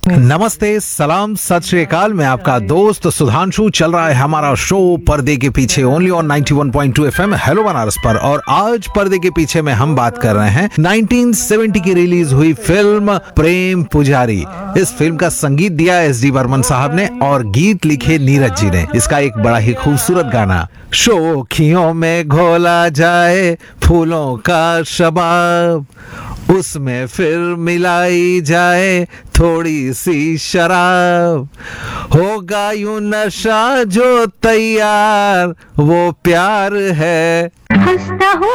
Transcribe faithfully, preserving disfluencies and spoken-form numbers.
नमस्ते, सलाम, सत श्री अकाल। मैं आपका दोस्त सुधांशु। चल रहा है हमारा शो पर्दे के पीछे only on ninety one point two FM hello Banaras पर। और आज पर्दे के पीछे में हम बात कर रहे हैं नाइंटीन सेवेंटी की रिलीज हुई फिल्म प्रेम पुजारी। इस फिल्म का संगीत दिया एस डी बर्मन साहब ने और गीत लिखे नीरज जी ने। इसका एक बड़ा ही खूबसूरत गाना शोखियों में घोला जाए फूलों का शबाब, उसमें फिर मिलाई जाए थोड़ी सी शराब, होगा यूं नशा जो तैयार वो प्यार है।